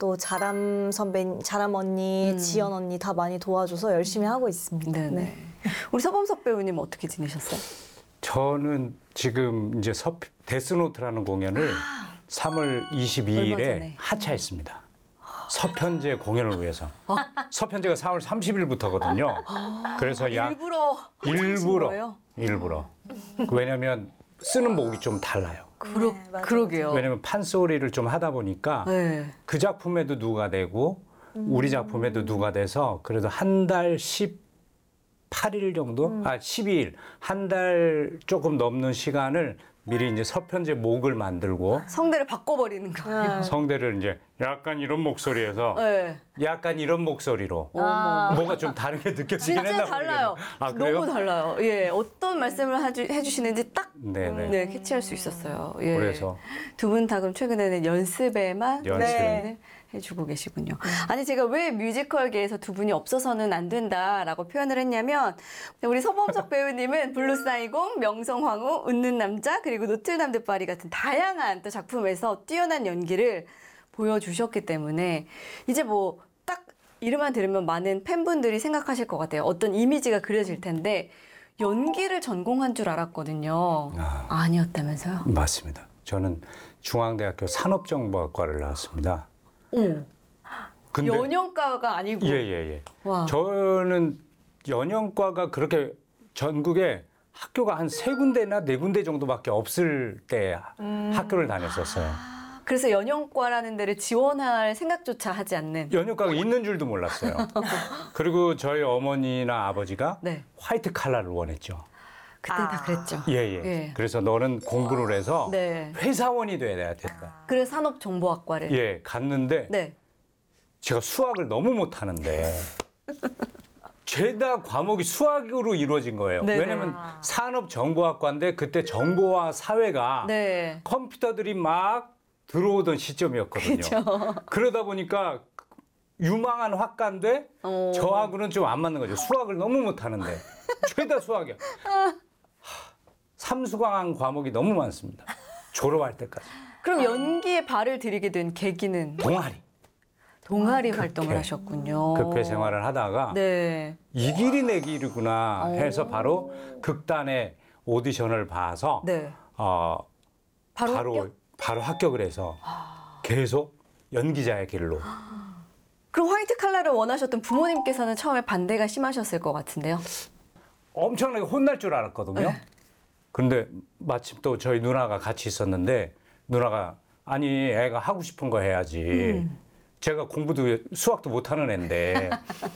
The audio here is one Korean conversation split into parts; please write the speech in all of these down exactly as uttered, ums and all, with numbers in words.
또 자람 선배, 자람 언니, 음. 지연 언니 다 많이 도와줘서 열심히 하고 있습니다. 네네. 네. 우리 서범석 배우님 어떻게 지내셨어요? 저는 지금 이제 서, 데스노트라는 공연을 삼월 얼마 이십이일에 전에. 하차했습니다. 서편제 공연을 위해서. 서편제가 사월 삼십일부터거든요. 그래서 약 일부러 일부러 거예요? 일부러. 왜냐면 쓰는 곡이 좀 달라요. 그러, 네, 맞아요. 그러게요. 왜냐면 판소리를 좀 하다 보니까 네. 그 작품에도 누가 되고 우리 작품에도 누가 돼서 그래도 한 달 십팔 일 정도? 아, 십이 일. 한 달 조금 넘는 시간을 미리 이제 서편제 목을 만들고 성대를 바꿔버리는 거예요. 성대를 이제 약간 이런 목소리에서 네. 약간 이런 목소리로 아. 뭐가 좀 다르게 느껴지긴 진짜 했나 달라요. 모르겠네요. 아, 그래요? 너무 달라요. 예, 어떤 말씀을 해주, 해주시는지 딱 네네. 네, 캐치할 수 있었어요. 예. 그래서 두 분 다 그럼 최근에는 연습에만 연습. 네, 해주고 계시군요. 아니 제가 왜 뮤지컬계에서 두 분이 없어서는 안 된다라고 표현을 했냐면 우리 서범석 배우님은 블루사이공, 명성황후, 웃는 남자 그리고 노틀담드 파리 같은 다양한 또 작품에서 뛰어난 연기를 보여주셨기 때문에 이제 뭐 딱 이름만 들으면 많은 팬분들이 생각하실 것 같아요. 어떤 이미지가 그려질 텐데 연기를 전공한 줄 알았거든요. 아. 아니었다면서요? 맞습니다. 저는 중앙대학교 산업정보학과를 나왔습니다. 오. 근데 연영과가 아니고. 예예예. 와. 저는 연영과가 그렇게 전국에 학교가 한 세 군데나 네 군데 정도밖에 없을 때 학교를 다녔었어요. 그래서 연영과라는 데를 지원할 생각조차 하지 않는. 연영과가 있는 줄도 몰랐어요. 그리고 저희 어머니나 아버지가 네. 화이트 칼라를 원했죠. 그땐 아. 다 그랬죠. 예예. 예. 그래서 너는 공부를 해서 네. 회사원이 돼야 된다. 그래서 산업정보학과를. 예, 갔는데 네. 제가 수학을 너무 못하는데 죄다 과목이 수학으로 이루어진 거예요. 네네. 왜냐면 산업정보학과인데 그때 정보와 사회가 네. 컴퓨터들이 막 들어오던 시점이었거든요. 그쵸. 그러다 보니까 유망한 학과인데 어. 저하고는 좀 안 맞는 거죠. 수학을 너무 못하는데 죄다 수학이야. 하, 삼수강한 과목이 너무 많습니다. 졸업할 때까지. 그럼 연기에 발을 들이게 된 계기는 동아리. 동아리 극회. 활동을 하셨군요. 극회 생활을 하다가 네. 이 길이 내 길이구나 해서 오. 바로 극단의 오디션을 봐서 네. 어, 바로, 바로 합격? 바로 합격을 해서 계속 연기자의 길로. 그럼 화이트 칼라를 원하셨던 부모님께서는 처음에 반대가 심하셨을 것 같은데요. 엄청나게 혼날 줄 알았거든요. 네. 근데 마침 또 저희 누나가 같이 있었는데 누나가 아니 애가 하고 싶은 거 해야지. 음. 제가 공부도 수학도 못하는 애인데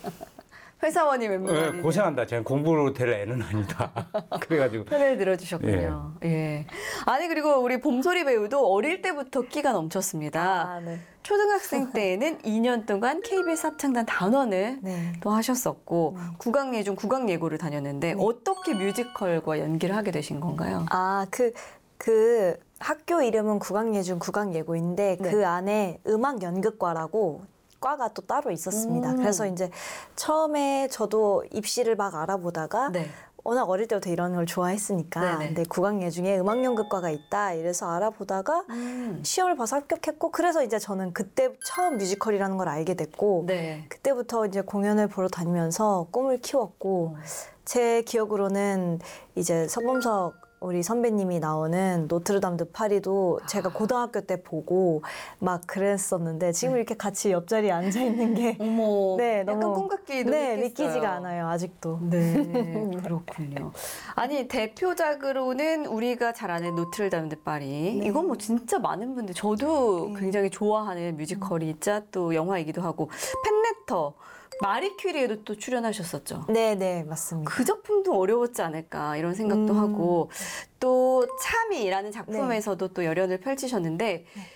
회사원이 예, 웬만하면 고생한다. 제가 공부로 될 애는 아니다. 그래가지고 편을 들어주셨군요. 예. 아니 그리고 우리 봄소리 배우도 어릴 때부터 끼가 넘쳤습니다. 아, 네. 초등학생 때에는 이 년 동안 케이비에스 합창단 단원을 네. 또 하셨었고 국악예중 국악예고를 다녔는데 네. 어떻게 뮤지컬과 연기를 하게 되신 건가요? 아, 그, 그 학교 이름은 국악예중 국악예고인데 네. 그 안에 음악연극과라고 과가 또 따로 있었습니다. 음. 그래서 이제 처음에 저도 입시를 막 알아보다가 네. 워낙 어릴 때부터 이런 걸 좋아했으니까 네네. 근데 국악예중에 음악연극과가 있다 이래서 알아보다가 음. 시험을 봐서 합격했고 그래서 이제 저는 그때 처음 뮤지컬이라는 걸 알게 됐고 네. 그때부터 이제 공연을 보러 다니면서 꿈을 키웠고 제 기억으로는 이제 서범석 우리 선배님이 나오는 노트르담드 파리도 제가 고등학교 때 보고 막 그랬었는데 지금 이렇게 같이 옆자리에 앉아 있는 게 어머, 네, 약간 너무- 꿈 같기도 네, 했겠어요. 믿기지가 않아요 아직도. 네, 그렇군요. 아니 대표작으로는 우리가 잘 아는 노트르담드 파리. 네. 이건 뭐 진짜 많은 분들 저도 네. 굉장히 좋아하는 뮤지컬이자 또 영화이기도 하고 펜네터, 마리 퀴리에도 또 출연하셨었죠. 네, 네, 맞습니다. 그 작품도 어려웠지 않을까 이런 생각도 음. 하고 또 참이라는 작품에서도 또 열연을 펼치셨는데